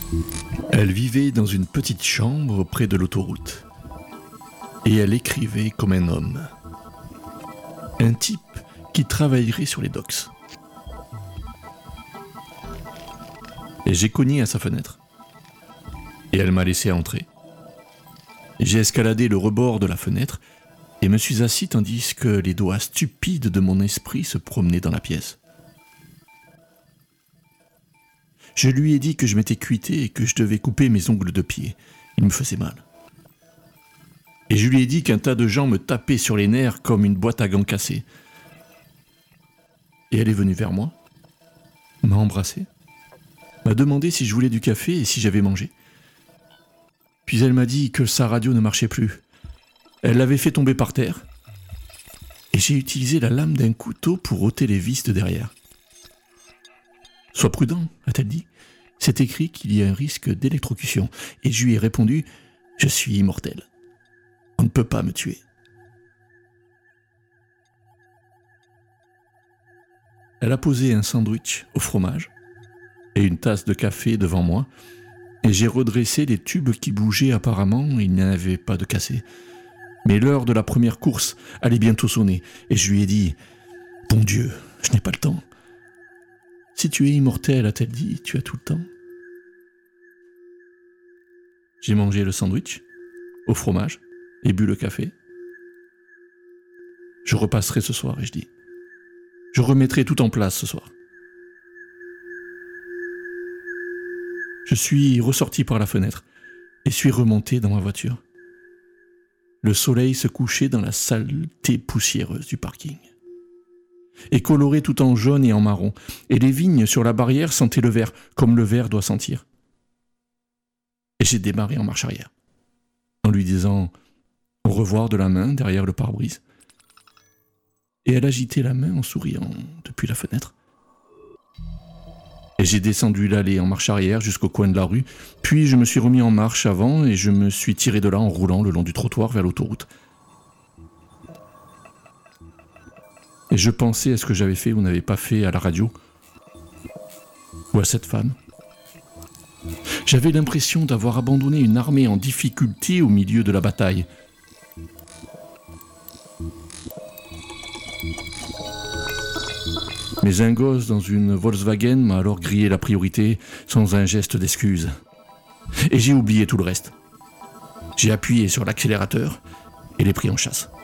Elle vivait dans une petite chambre près de l'autoroute. Et elle écrivait comme un homme. Un type qui travaillerait sur les docks. Et j'ai cogné à sa fenêtre. Et elle m'a laissé entrer. J'ai escaladé le rebord de la fenêtre et me suis assis tandis que les doigts stupides de mon esprit se promenaient dans la pièce. Je lui ai dit que je m'étais cuité et que je devais couper mes ongles de pied. Il me faisait mal. Et je lui ai dit qu'un tas de gens me tapaient sur les nerfs comme une boîte à gants cassée. Et elle est venue vers moi, m'a embrassé, m'a demandé si je voulais du café et si j'avais mangé. Puis elle m'a dit que sa radio ne marchait plus. Elle l'avait fait tomber par terre. Et j'ai utilisé la lame d'un couteau pour ôter les vis de derrière. « Sois prudent », a-t-elle dit. « C'est écrit qu'il y a un risque d'électrocution. » Et je lui ai répondu « Je suis immortel. On ne peut pas me tuer. » Elle a posé un sandwich au fromage et une tasse de café devant moi, et j'ai redressé les tubes qui bougeaient apparemment, il n'y en avait pas de cassés. Mais l'heure de la première course allait bientôt sonner, et je lui ai dit « Bon Dieu, je n'ai pas le temps. » « Si tu es immortel, a-t-elle dit, tu as tout le temps. » J'ai mangé le sandwich au fromage et bu le café. Je repasserai ce soir, ai-je dit. Je remettrai tout en place ce soir. Je suis ressorti par la fenêtre et suis remonté dans ma voiture. Le soleil se couchait dans la saleté poussiéreuse du parking. Et coloré tout en jaune et en marron, et les vignes sur la barrière sentaient le verre, comme le verre doit sentir. Et j'ai démarré en marche arrière, en lui disant au revoir de la main derrière le pare-brise. Et elle agitait la main en souriant depuis la fenêtre. Et j'ai descendu l'allée en marche arrière jusqu'au coin de la rue, puis je me suis remis en marche avant et je me suis tiré de là en roulant le long du trottoir vers l'autoroute. Et je pensais à ce que j'avais fait ou n'avais pas fait à la radio, ou à cette femme. J'avais l'impression d'avoir abandonné une armée en difficulté au milieu de la bataille. Mais un gosse dans une Volkswagen m'a alors grillé la priorité sans un geste d'excuse. Et j'ai oublié tout le reste. J'ai appuyé sur l'accélérateur et l'ai pris en chasse.